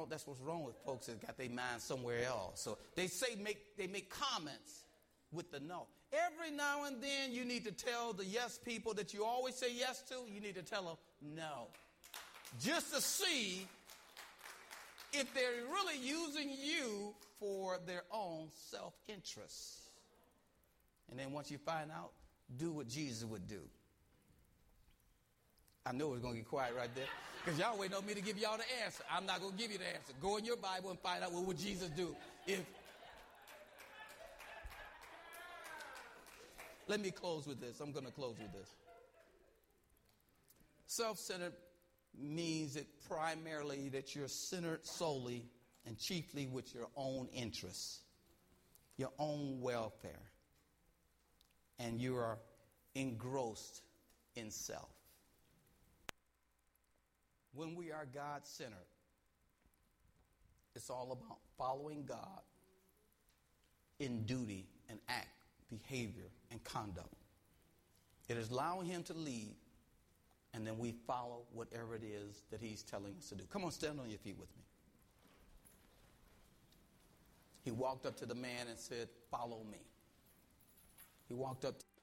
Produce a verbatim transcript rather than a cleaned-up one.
wrong. That's what's wrong with folks that got their mind somewhere else. So they say make they make comments with the no. Every now and then you need to tell the yes people that you always say yes to. You need to tell them no, just to see if they're really using you for their own self-interest. And then once you find out, do what Jesus would do. I know it's going to get quiet right there because y'all waiting on me to give y'all the answer. I'm not going to give you the answer. Go in your Bible and find out what would Jesus do. If Let me close with this. I'm going to close with this. Self-centered means it primarily that you're centered solely and chiefly with your own interests, your own welfare, and you are engrossed in self. When we are God-centered, it's all about following God in duty and act, behavior, and conduct. It is allowing him to lead, and then we follow whatever it is that he's telling us to do. Come on, stand on your feet with me. He walked up to the man and said, "Follow me." He walked up to